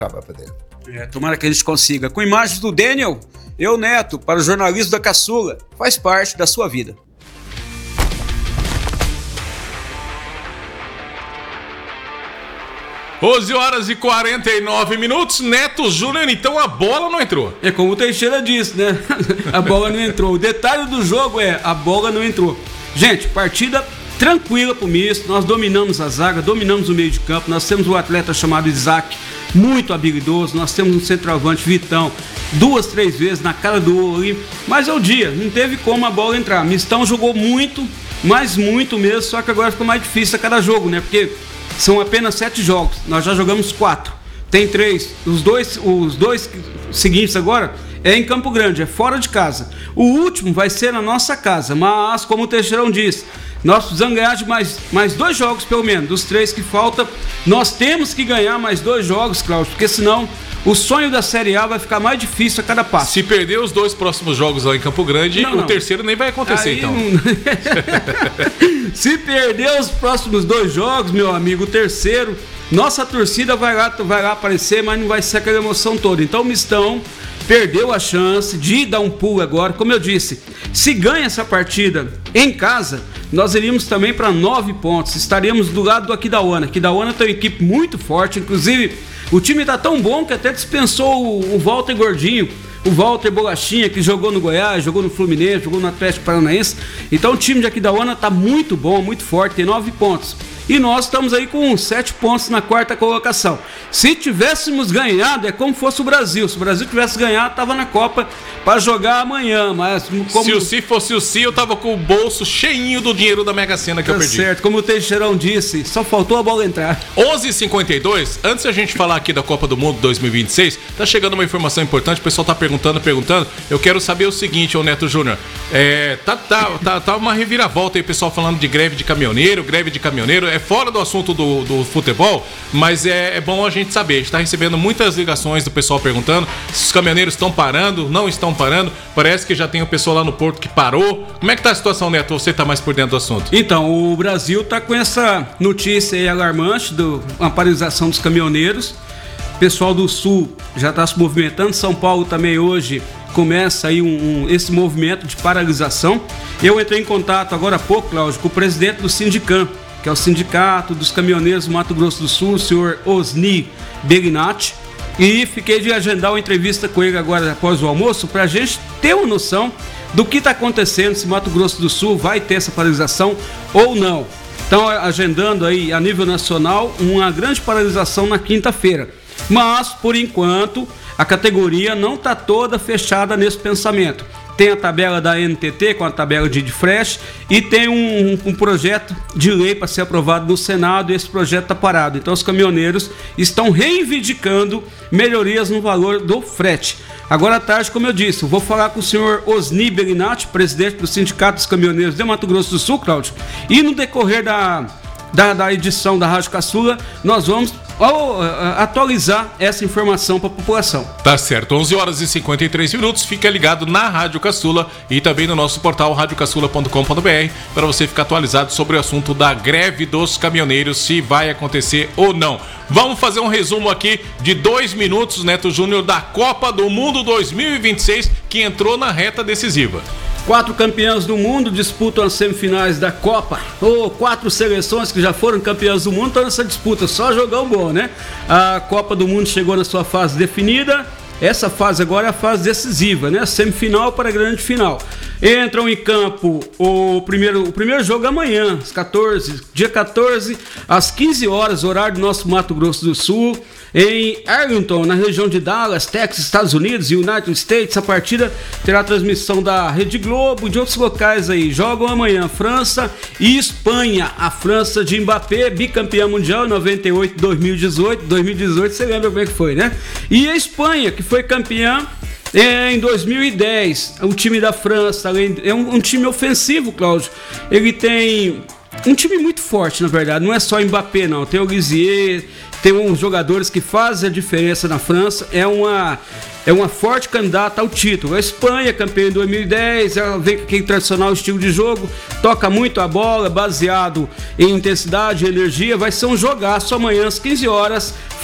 Tomara que a gente consiga. Com imagens do Daniel, eu, Neto, para o jornalismo da Caçula, faz parte da sua vida. Horas e 49 minutos, Neto Júnior, então a bola não entrou. É como o Teixeira disse, né? A bola não entrou. O detalhe do jogo a bola não entrou. Gente, partida tranquila pro misto, nós dominamos a zaga, dominamos o meio de campo, nós temos um atleta chamado Isaac, muito habilidoso, nós temos um centroavante, Vitão, 2, 3 vezes na cara do gol ali, mas é o dia, não teve como a bola entrar. Mistão jogou muito, mas muito mesmo, só que agora ficou mais difícil a cada jogo, né? Porque são apenas 7 jogos, nós já jogamos 4, tem 3, os dois seguintes agora é em Campo Grande, é fora de casa. O último vai ser na nossa casa, mas como o Teixeirão disse, nós precisamos ganhar de mais 2 jogos pelo menos, dos 3 que faltam, nós temos que ganhar mais 2 jogos, Cláudio, porque senão o sonho da Série A vai ficar mais difícil a cada passo. Se perder os 2 próximos jogos lá em Campo Grande, o terceiro nem vai acontecer. Aí então. Se perder os próximos 2 jogos, meu amigo, o terceiro, nossa torcida vai lá aparecer, mas não vai ser aquela emoção toda. Então o Mistão perdeu a chance de dar um pulo agora. Como eu disse, se ganha essa partida em casa, nós iríamos também para 9 pontos. Estaremos do lado do Aquidauana. Aquidauana tem uma equipe muito forte, inclusive o time está tão bom que até dispensou o Walter Gordinho, o Walter Bolachinha, que jogou no Goiás, jogou no Fluminense, jogou no Atlético Paranaense. Então o time de Aquidauana está muito bom, muito forte, tem 9 pontos. E nós estamos aí com 7 pontos na 4ª colocação. Se tivéssemos ganhado, é como fosse o Brasil. Se o Brasil tivesse ganhado, estava na Copa para jogar amanhã. Mas como... Se fosse o Si, eu estava com o bolso cheinho do dinheiro da Mega Sena que eu perdi. Certo, como o Teixeirão disse, só faltou a bola entrar. 11h52, antes da gente falar aqui da Copa do Mundo 2026, tá chegando uma informação importante, o pessoal tá perguntando. Eu quero saber o seguinte, ô Neto Júnior, tá uma reviravolta aí, o pessoal falando de greve de caminhoneiro, é fora do assunto do futebol, mas é bom a gente saber. A gente está recebendo muitas ligações do pessoal perguntando se os caminhoneiros estão parando, não estão parando. Parece que já tem o pessoal lá no Porto que parou. Como é que tá a situação, Neto? Você tá mais por dentro do assunto? Então, o Brasil tá com essa notícia aí alarmante uma paralisação dos caminhoneiros. O pessoal do Sul já está se movimentando. São Paulo também hoje começa aí esse movimento de paralisação. Eu entrei em contato agora há pouco, Cláudio, com o presidente do Sindicam, que é o Sindicato dos Caminhoneiros do Mato Grosso do Sul, o senhor Osni Begnati, e fiquei de agendar uma entrevista com ele agora após o almoço, para a gente ter uma noção do que está acontecendo, se Mato Grosso do Sul vai ter essa paralisação ou não. Então, agendando aí a nível nacional uma grande paralisação na quinta-feira. Mas, por enquanto, a categoria não está toda fechada nesse pensamento. Tem a tabela da NTT com a tabela de fresh e tem um projeto de lei para ser aprovado no Senado, e esse projeto está parado. Então os caminhoneiros estão reivindicando melhorias no valor do frete. Agora à tarde, como eu disse, eu vou falar com o senhor Osni Begnati, presidente do Sindicato dos Caminhoneiros de Mato Grosso do Sul, Cláudio, e no decorrer da edição da Rádio Caçula, nós vamos atualizar essa informação para a população. Tá certo, 11h53, fica ligado na Rádio Caçula e também no nosso portal radiocaçula.com.br para você ficar atualizado sobre o assunto da greve dos caminhoneiros, se vai acontecer ou não. Vamos fazer um resumo aqui de 2 minutos, Neto Júnior, da Copa do Mundo 2026, que entrou na reta decisiva. 4 campeãs do mundo disputam as semifinais da Copa. 4 seleções que já foram campeãs do mundo estão nessa disputa. Só jogão bom, né? A Copa do Mundo chegou na sua fase definida. Essa fase agora é a fase decisiva, né? Semifinal para a grande final. Entram em campo o primeiro jogo amanhã, dia 14, às 15 horas, horário do nosso Mato Grosso do Sul, em Arlington, na região de Dallas, Texas, Estados Unidos e United States. A partida terá transmissão da Rede Globo e de outros locais aí. Jogam amanhã França e Espanha. A França de Mbappé, bicampeã mundial em 98 e 2018. 2018 você lembra como é que foi, né? E a Espanha, que foi campeã em 2010. O time da França é um time ofensivo, Cláudio. Ele tem um time muito forte, na verdade. Não é só Mbappé, não. Tem o Lizier, tem uns jogadores que fazem a diferença na França. É uma forte candidata ao título. A Espanha, campeã em 2010, ela vem com aquele tradicional estilo de jogo, toca muito a bola, baseado em intensidade e energia. Vai ser um jogaço amanhã às 15 horas.